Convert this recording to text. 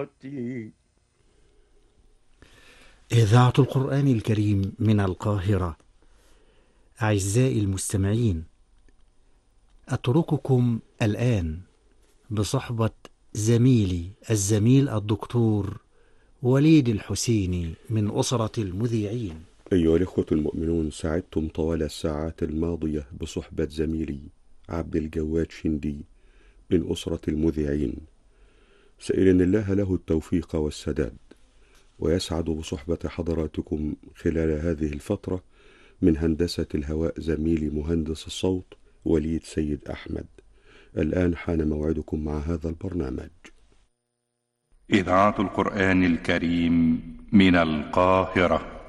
صلاتي. إذاعة القرآن الكريم من القاهرة. أعزائي المستمعين، أترككم الآن بصحبة زميلي الزميل الدكتور وليد الحسيني من أسرة المذيعين. أيها الإخوة المؤمنون، سعدتم طوال الساعات الماضية بصحبة زميلي عبد الجواد شندي من أسرة المذيعين، سائلا الله له التوفيق والسداد، ويسعد بصحبة حضراتكم خلال هذه الفترة من هندسة الهواء زميلي مهندس الصوت وليد سيد أحمد. الآن حان موعدكم مع هذا البرنامج. إذاعة القرآن الكريم من القاهرة.